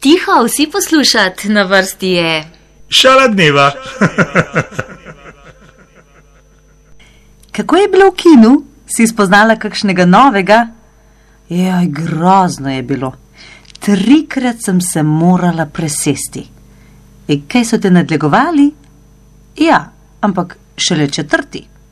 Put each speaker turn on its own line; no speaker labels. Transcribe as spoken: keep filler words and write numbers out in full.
Tiho, vsi poslušat, na vrsti je
Šala dneva.
Kako je bilo v kinu? Si spoznala kakšnega novega? Jaj, grozno je bilo. Trikrat sem se morala presesti. E, kaj so te nadlegovali? Ja, ampak šele četrti.